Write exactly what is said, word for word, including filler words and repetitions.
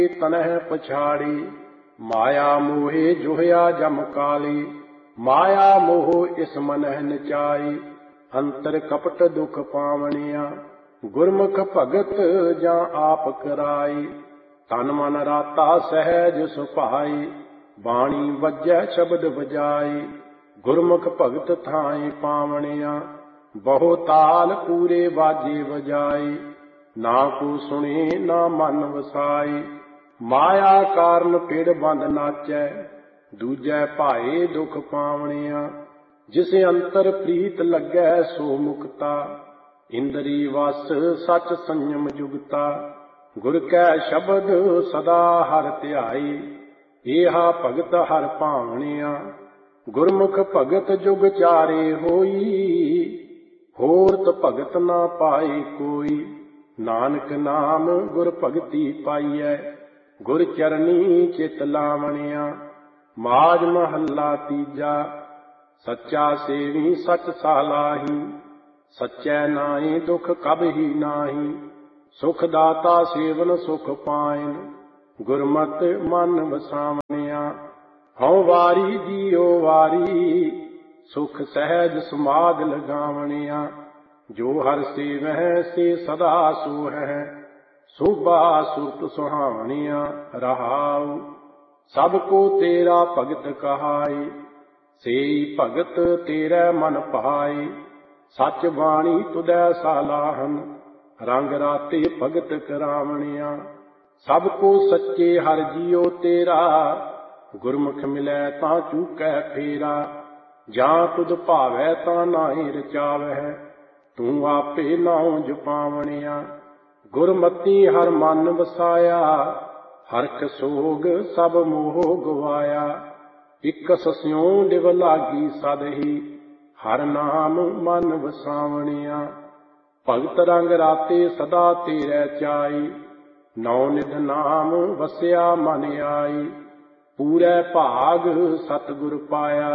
ਤਨਹਿ ਪਛਾੜੀ। ਮਾਇਆ ਮੋਹੇ ਜੁਹਿਆ ਜਮ ਕਾਲੀ। ਮਾਇਆ ਮੋਹ ਇਸ ਮਨਹਿ ਨਚਾਈ। ਅੰਤਰ ਕਪਟ ਦੁਖ ਪਾਵਣਿਆ। ਗੁਰਮੁਖ ਭਗਤ ਜਾਂ ਆਪ ਕਰਾਈ। ਤਨ ਮਨ ਰਾਤਾ ਸਹਿਜ ਸੁਭਾਈ। ਬਾਣੀ ਵੱਜੈ ਸ਼ਬਦ ਵਜਾਈ। ਗੁਰਮੁਖ ਭਗਤ ਥਾਈ ਪਾਵਣਿਆ। ਬਹੁ ਤਾਲ ਪੂਰੇ ਬਾਜੇ ਵਜਾਈ। ਨਾ ਕੋ ਸੁਣੇ ਨਾ ਮਨ ਵਸਾਈ। ਮਾਇਆ ਕਾਰਨ ਪਿੜ ਬੰਦ ਨਾਚੈ। ਦੂਜੈ ਭਾਏ ਦੁਖ ਪਾਵਣਿਆ। ਜਿਸ ਅੰਤਰ ਪ੍ਰੀਤ ਲੱਗੈ ਸੋ ਮੁਕਤਾ। ਇੰਦਰੀ ਵਸ ਸਚ ਸੰਯਮ ਜੁਗਤਾ। ਗੁਰ ਕੈ ਸ਼ਬਦ ਸਦਾ ਹਰਿ ਧਿਆਈ। ਏਹਾ ਭਗਤ ਹਰਿ ਭਾਵਣਿਆ। ਗੁਰਮੁਖ ਭਗਤ ਜੁਗ ਚਾਰੇ ਹੋਈ। ਹੋਰਤ ਭਗਤ ਨਾ ਪਾਈ ਕੋਈ। ਨਾਨਕ ਨਾਮ ਗੁਰ ਭਗਤੀ ਪਾਈਐ। ਗੁਰ ਚਰਨੀ ਚਿਤ ਲਾਵਣਿਆ। ਮਾਝ ਮਹੱਲਾ ਤੀਜਾ। ਸੱਚਾ ਸੇਵੀ ਸਚ ਸਾਲਾਹੀ। ਸੱਚੈ ਨਾਹੀ ਦੁਖ ਕਬਹੀ ਨਾਹੀ। ਸੁਖ ਦਾਤਾ ਸੇਵਨ ਸੁਖ ਪਾਇਨ। ਗੁਰਮਤਿ ਮਨ ਵਸਾਵਣਿਆ। ਹਉ ਵਾਰੀ ਜੀਉ ਵਾਰੀ। ਸੁਖ ਸਹਿਜ ਸਮਾਧ ਲਗਾਵਣਿਆ। ਜੋ ਹਰਿ ਸੇਵਹਿ ਸੇ ਸਦਾ ਸੋਹੈ। ਸੋਭਾ ਸੁਰਤ ਸੁਹਾਵਣਿਆ। ਰਹਾਉ ਸਭ ਕੋ ਤੇਰਾ ਭਗਤ ਕਹਾਈ। ਸੇਈ ਭਗਤ ਤੇਰੇ ਮਨ ਭਾਈ। ਸਚ ਬਾਣੀ ਤੁਧੈ ਸਾਲਾਹਨ। ਰੰਗ ਰਾਤੇ ਭਗਤ ਕਰਾਵਣਿਆ। ਸਭ ਕੋ ਸੱਚੇ ਹਰਿ ਜੀਉ ਤੇਰਾ। ਗੁਰਮੁਖ ਮਿਲੈ ਤਾਂ ਚੂਕੈ ਫੇਰਾ। ਜਾਂ ਤੁਧ ਭਾਵੈ ਤਾਂ ਨਾਹੀ ਰਚਾਵਹਿ। ਤੂੰ ਆਪੇ ਨਾਉ ਜਪਾਵਣਿਆ। ਗੁਰਮਤੀ ਹਰ ਮਨ ਵਸਾਇਆ। ਹਰਖ ਸੋਗ ਸਭ ਮੋਹ ਗਵਾਇਆ। ਇਕਸ ਸਿਉ ਲਿਵ ਲਾਗੀ ਸਦਹੀ। ਹਰ ਨਾਮ ਮਨ ਵਸਾਵਣਿਆ। ਭਗਤ ਰੰਗ ਰਾਤੇ ਸਦਾ ਤੇਰੇ ਚਾਈ। ਨੌ ਨਿਧ ਨਾਮ ਵਸਿਆ ਮਨ ਆਈ। ਪੂਰੇ ਭਾਗ ਸਤਿਗੁਰ ਪਾਇਆ।